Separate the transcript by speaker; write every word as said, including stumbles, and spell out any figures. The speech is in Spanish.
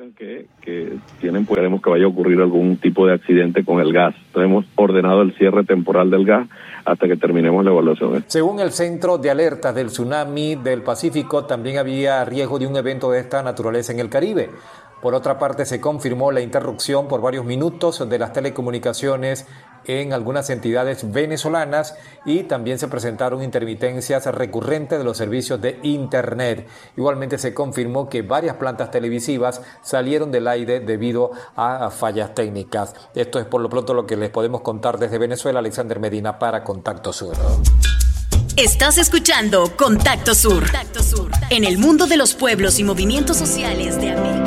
Speaker 1: informan que, que tienen, pues, queremos que vaya a ocurrir algún tipo de accidente con el gas. Entonces hemos ordenado el cierre temporal del gas hasta que terminemos la evaluación.
Speaker 2: Según el Centro de Alertas del Tsunami del Pacífico, también había riesgo de un evento de esta naturaleza en el Caribe. Por otra parte, se confirmó la interrupción por varios minutos de las telecomunicaciones en algunas entidades venezolanas y también se presentaron intermitencias recurrentes de los servicios de Internet. Igualmente se confirmó que varias plantas televisivas salieron del aire debido a fallas técnicas. Esto es por lo pronto lo que les podemos contar desde Venezuela. Alexander Medina para Contacto Sur.
Speaker 3: Estás escuchando Contacto Sur, en el mundo de los pueblos y movimientos sociales de América.